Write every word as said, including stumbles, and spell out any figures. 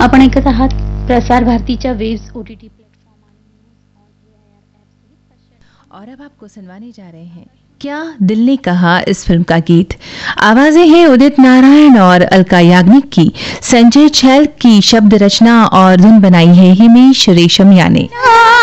आपण ऐकत आहात प्रसार भारतीच्या वेव्स ओटीटी प्लेटफॉर्म और अब आपको सुनवाने जा रहे हैं क्या दिल ने कहा इस फिल्म का गीत। आवाजें हैं उदित नारायण और अलका याग्निक की। संजय छैल की शब्द रचना और धुन बनाई है हिमेश रेशमिया ने।